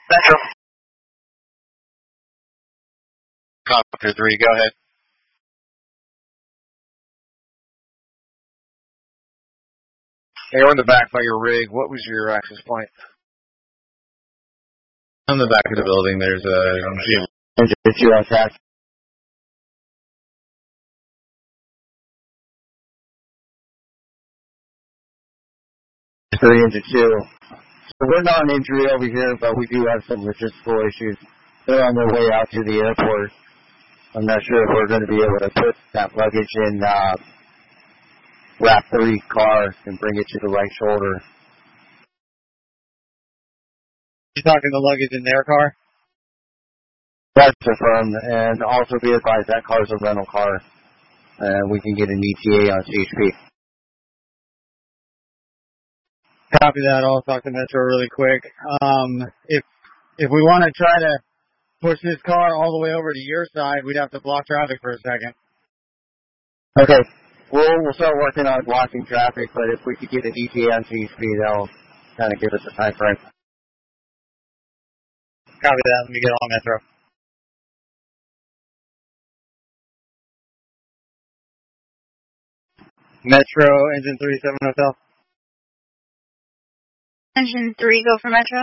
Metro. Copter 3, go ahead. Hey, we're in the back by your rig. What was your access point? On the back of the building, there's a machine. Engine 2 on track. Engine 2. So we're not an injury over here, but we do have some logistical issues. They're on their way out to the airport. I'm not sure if we're going to be able to put that luggage in RAP3 car and bring it to the right shoulder. You talking the luggage in their car? That's confirmed, and also be advised that car's a rental car, and we can get an ETA on CHP. Copy that. I'll talk to Metro really quick. If we want to try to push this car all the way over to your side, we'd have to block traffic for a second. Okay. We'll start working on blocking traffic, but if we could get an ETA on CHP, that'll kind of give us a time frame. Copy that. Let me get on Metro. Metro, Engine 3, 7 Hotel. Engine 3, go for Metro.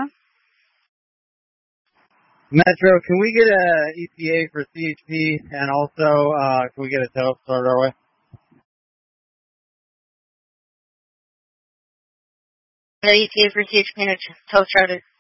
Metro, can we get a ETA for CHP, and also can we get a tow started our way? The ETA for CHP and a tow started.